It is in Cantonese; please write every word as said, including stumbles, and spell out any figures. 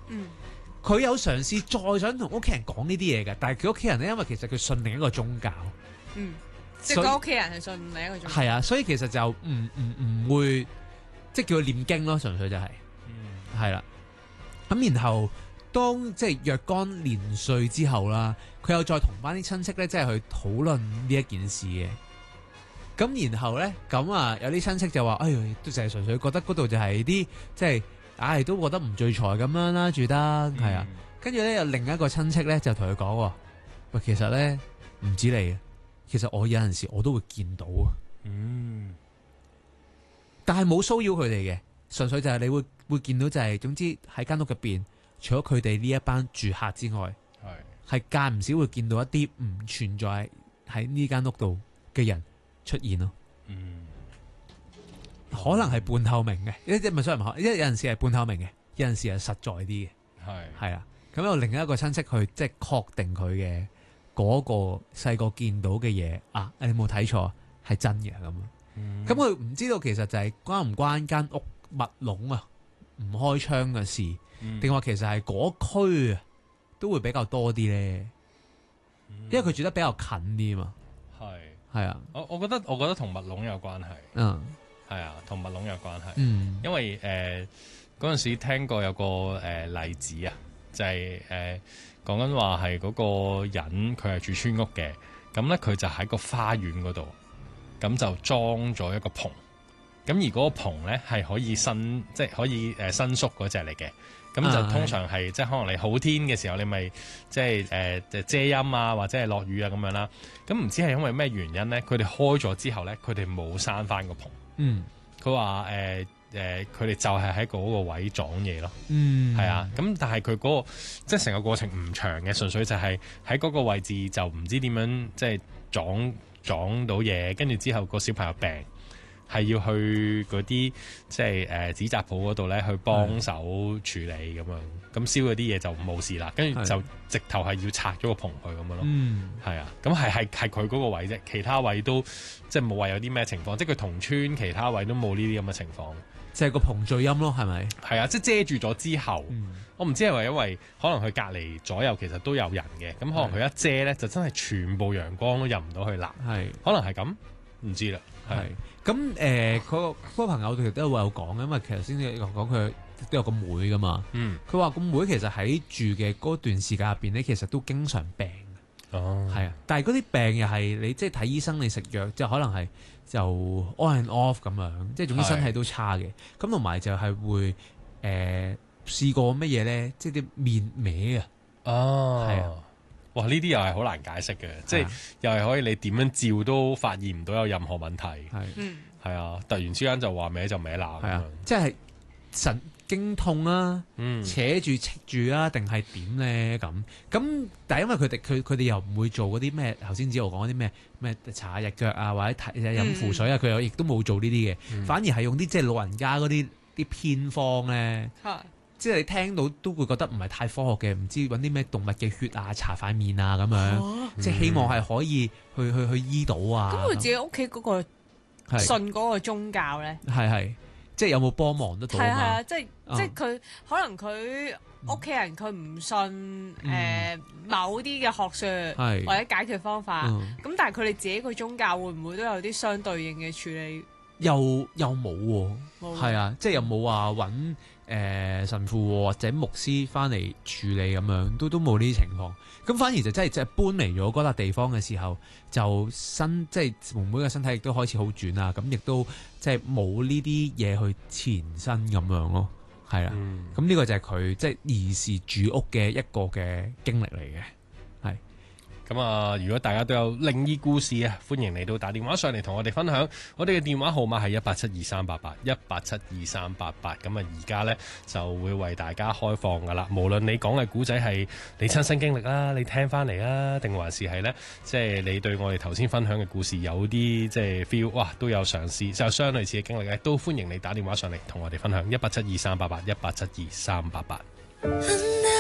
嗯， 佢有嘗試再想同屋企人講呢啲嘢嘅，但係佢屋企人咧，因為其實佢信另一個宗教， 嗯，即係佢屋企人係信另一個宗教。 係啊，所以其實就唔唔唔會即係叫佢念經咯，純粹就係、 嗯， 係啦。咁然後當即係若干年歲之後啦，佢又再同翻啲親戚咧，即係去討論呢一件事嘅。咁然後咧，咁啊有啲親戚就話：哎呀，都淨係純粹覺得嗰度就係啲即係，唉，都覺得唔聚財咁樣啦，住得係啊。跟住咧，有另一個親戚咧就同佢講：喂，其實咧唔止你，其實我有陣時我都會見到啊。 嗯， 但係冇騷擾佢哋嘅，純粹就係你會會見到就係、是，總之喺間屋入邊，除咗佢哋呢一班住客之外，係係間唔少會見到一啲唔存在喺呢間屋度嘅人出現咯。 嗯， 可能係半透明嘅，一一咪所以唔可，一有陣時係半透明嘅，有陣時係實在啲嘅， 係係啊。咁有另一個親戚去即係確定佢嘅嗰個細個見到嘅嘢啊，你冇睇錯，係真嘅咁。咁佢唔知道其實就係關唔關間屋密籠啊唔開窗嘅事，定話、嗯、其實係嗰區啊都會比較多啲咧，嗯、因為佢住得比較近啲嘛。 係係啊， 我我覺得我覺得同密籠有關係。 嗯， 係啊，同密籠有關係。 嗯， 因為誒嗰陣時聽過有個誒、呃、例子啊，就係誒講緊話係嗰個人佢係住村屋嘅，咁咧佢就喺個花園嗰度。咁就裝咗一個棚，咁而嗰個棚咧係可以伸，即係可以誒伸縮嗰隻嚟嘅。咁就通常係、啊、即係可能你好天嘅時候，你咪即係誒遮陰啊，或者係落雨啊咁樣啦。咁唔知係因為咩原因咧？佢哋開咗之後咧，佢哋冇閂翻個棚。嗯，佢話誒誒，佢哋就係喺嗰個位撞嘢咯。嗯，係啊。咁但係佢嗰個即係成個過程唔長嘅，純粹就係喺嗰個位置就唔知點樣即係撞。撞到嘢，跟住之後個小朋友病，係要去嗰啲即係誒紙紮鋪嗰度咧去幫手處理咁樣，咁燒嗰啲嘢就冇事啦，跟住就直頭係要拆咗個棚去咁樣咯。嗯，係啊，咁係係係佢嗰個位啫，其他位都即係冇話有啲咩情況，即係佢同村其他位都冇呢啲咁嘅情況，即係個棚聚陰咯，係咪？係啊，即係遮住咗之後，嗯、我唔知係咪因為可能佢隔離左右其實都有人嘅，咁可能佢一遮咧就真係全部陽光都入唔到去啦。係，可能係咁，唔知啦。係，咁誒，佢嗰個朋友其實都會有講嘅，因為其實先至講佢都有個妹噶嘛。嗯，佢話個妹其實喺住嘅嗰段時間入邊咧，其實都經常病。哦，係啊，但係嗰啲病又係你即係睇醫生，你食藥即係可能係就 on and off 咁樣，即係總之身體都差嘅。咁同埋就係會誒試過乜嘢咧？即係啲面歪啊。哦，係啊。哇！呢啲又係好難解釋嘅，即係又係可以你點樣照都發現唔到有任何問題。係，嗯，係啊，突然之間就話歪就歪啦。係啊，即係神經痛啊，嗯，扯住戚住啊，定係點咧咁？咁但係因為佢哋佢佢哋又唔會做嗰啲咩，頭先知我講嗰啲咩咩搽日腳啊，或者睇飲符水啊，佢又亦都冇做呢啲嘅，嗯、反而係用啲即係老人家嗰啲啲偏方咧。嗯即係你聽到都會覺得唔係太科學嘅，唔知揾啲咩動物嘅血啊，搽塊面啊咁樣，啊、即係希望係可以去去去醫到啊。咁佢自己屋企嗰個信嗰個宗教咧，係係即係有冇幫忙得到啊？係啊，即係、嗯、即係佢可能佢屋企人佢唔信誒、嗯呃、某啲嘅學說、嗯、或者解決方法，咁、嗯、但係佢哋自己個宗教會唔會都有啲相對應嘅處理？又又冇喎，係啊，即係又冇話揾誒神父或者牧師翻嚟處理咁樣，都都冇呢啲情況。咁反而就真係即係搬嚟咗嗰笪地方嘅時候，就身即係妹妹嘅身體亦都開始好轉啊！咁亦都即係冇呢啲嘢去纏身咁樣咯，係啦。咁呢、嗯、個就係佢即係兒時住屋嘅一個嘅經歷嚟嘅。咁啊！如果大家都有靈異故事啊，歡迎嚟到打電話上嚟同我哋分享。我哋嘅電話號碼係一八七二三八八一八七二三八八。咁啊，而家呢就會為大家開放噶啦。無論你講嘅古仔係你親身經歷啦，你聽翻嚟啦，定還是係呢？即係你對我哋頭先分享嘅故事有啲即係 feel，哇，都有嘗試就相類似嘅經歷咧，都歡迎你打電話上嚟同我哋分享。一八七二三八八一八七二三八八。